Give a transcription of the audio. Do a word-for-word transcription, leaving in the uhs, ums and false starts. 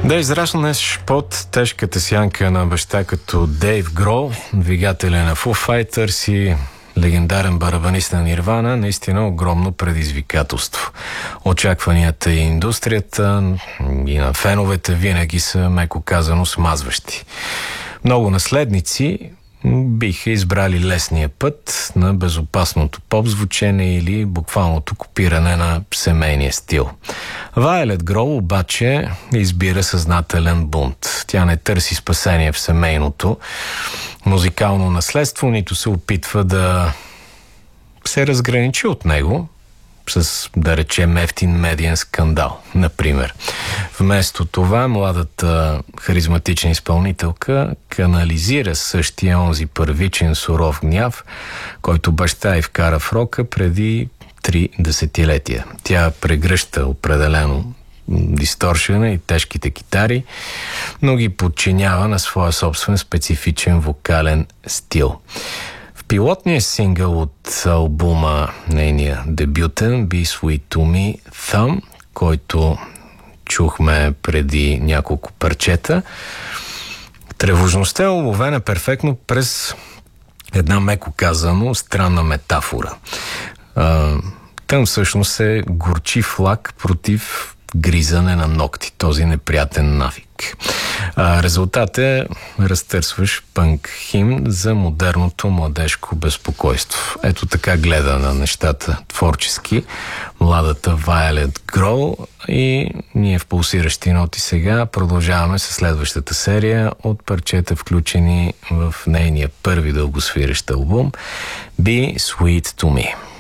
Да израснеш под тежката сянка на баща като Дейв Грол, двигателя на Foo Fighters и легендарен барабанист на Нирвана, наистина огромно предизвикателство. Очакванията и индустрията и на феновете винаги са, меко казано, смазващи. Много наследници биха избрали лесния път на безопасното поп-звучене или буквалното копиране на семейния стил. Вайолет Грол обаче избира съзнателен бунт. Тя не търси спасение в семейното музикално наследство, нито се опитва да се разграничи от него с, да речем, ефтин медиен скандал, например. Вместо това, младата харизматична изпълнителка канализира същия онзи първичен суров гняв, който баща й вкара в рока преди три десетилетия. Тя прегръща определено дисторшена и тежките китари, но ги подчинява на своя собствен специфичен вокален стил. Пилотният сингъл от албума, нейния дебютен Be Sweet to Me, Thumb, който чухме преди няколко парчета, тревожността е уловена перфектно през една, меко казано, странна метафора. Там всъщност е горчив лак против гризане на ногти, този неприятен навик. А, резултат е разтърсваш пънк химн за модерното младежко безпокойство. Ето така гледа на нещата творчески младата Вайолет Грол и ние в пулсиращи ноти сега продължаваме с следващата серия от парчета, включени в нейния първи дългосвирещ албум Be Sweet to Me.